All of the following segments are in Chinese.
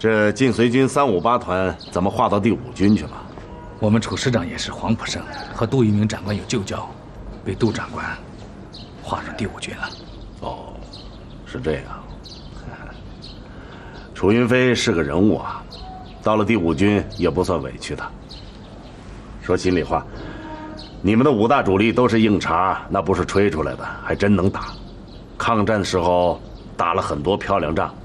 这晋绥军358团怎么划到第5军去了？ 我们楚师长也是黄埔生，和杜聿明长官有旧交，被杜长官划入第5军了。 哦，是这样。楚云飞是个人物啊，到了第5军也不算委屈的。说心里话，你们的5大主力都是硬茬，那不是吹出来的，还真能打。抗战时候打了很多漂亮仗。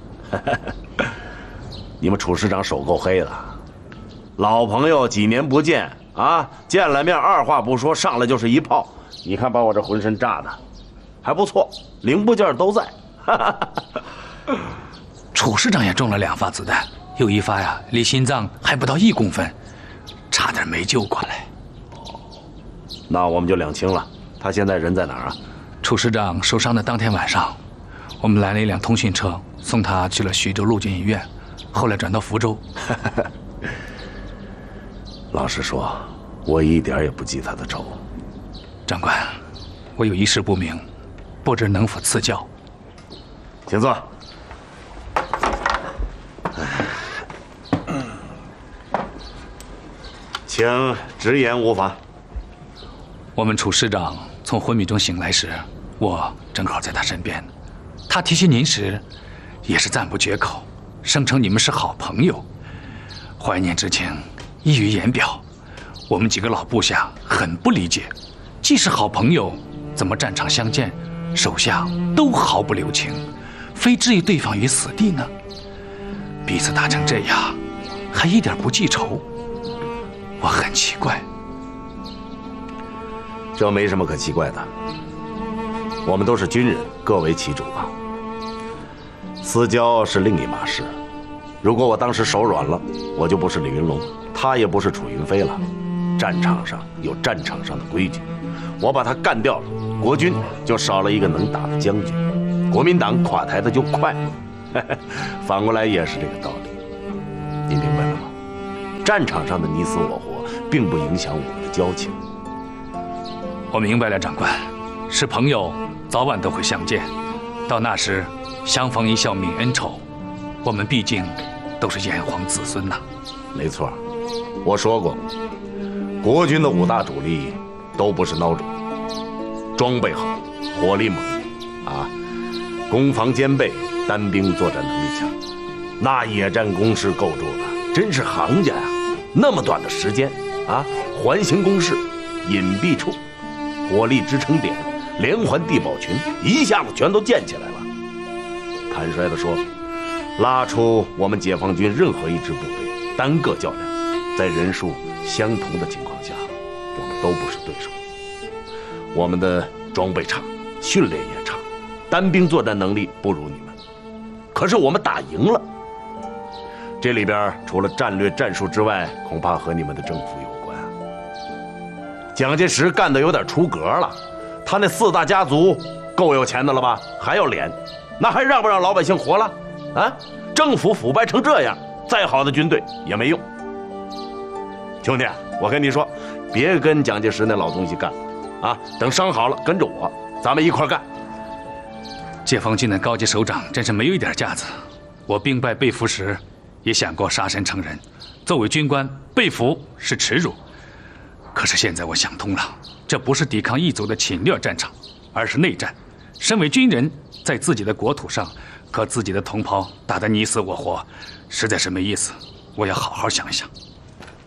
你们楚师长手够黑的，老朋友几年不见啊，见了面二话不说，上来就是一炮。你看把我这浑身炸的，还不错，零部件都在。 楚师长也中了2发子弹，有1发呀，离心脏还不到1公分，差点没救过来。 哦，那我们就两清了。他现在人在哪儿啊？ 楚师长受伤的当天晚上，我们来了一辆通讯车，送他去了徐州陆军医院，后来转到福州。 老实说，我一点也不记他的仇。 长官，我有一事不明，不知能否赐教。 请坐。请直言无妨。 我们楚师长从昏迷中醒来时，我正好在他身边。他提起您时，也是赞不绝口，声称你们是好朋友，怀念之情溢于言表。我们几个老部下很不理解，既是好朋友，怎么战场相见，手下都毫不留情，非置于对方于死地呢？彼此打成这样，还一点不记仇，我很奇怪。 这没什么可奇怪的，我们都是军人，各为其主吧。私交是另一码事。如果我当时手软了，我就不是李云龙，他也不是楚云飞了。战场上有战场上的规矩，我把他干掉了，国军就少了一个能打的将军，国民党垮台的就快。反过来也是这个道理，你明白了吗？战场上的你死我活，并不影响我们的交情。 我明白了，长官，是朋友，早晚都会相见。到那时，相逢一笑泯恩仇。我们毕竟都是炎黄子孙呐。 没错，我说过，国军的5大主力都不是孬种，装备好，火力猛啊，攻防兼备，单兵作战能力强。那野战工事构筑的真是行家呀！那么短的时间啊，环形工事、隐蔽处、火力支撑点、连环地堡群，一下子全都建起来了。坦率地说，拉出我们解放军任何一支部队单个较量，在人数相同的情况下，我们都不是对手。我们的装备差，训练也差，单兵作战能力不如你们，可是我们打赢了。这里边除了战略战术之外，恐怕和你们的政府有关。蒋介石干得有点出格了，他那4大家族够有钱的了吧？还要脸，那还让不让老百姓活了？啊，政府腐败成这样，再好的军队也没用。兄弟，我跟你说，别跟蒋介石那老东西干了，啊，等伤好了跟着我，咱们一块干。 解放军的高级首长真是没有一点架子。我兵败被俘时，也想过杀身成仁。作为军官，被俘是耻辱。可是现在我想通了，这不是抵抗异族的侵略战场，而是内战。身为军人，在自己的国土上和自己的同胞打得你死我活，实在是没意思。我要好好想一想。